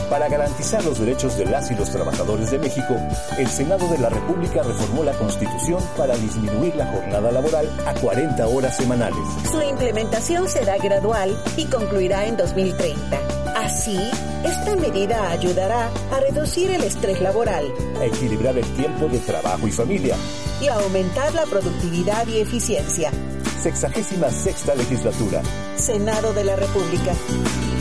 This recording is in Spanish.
Para garantizar los derechos de las y los trabajadores de México, el Senado de la República reformó la Constitución para disminuir la jornada laboral a 40 horas semanales. Su implementación será gradual y concluirá en 2030. Así, esta medida ayudará a reducir el estrés laboral, a equilibrar el tiempo de trabajo y familia y a aumentar la productividad y eficiencia. 66ª legislatura. Senado de la República.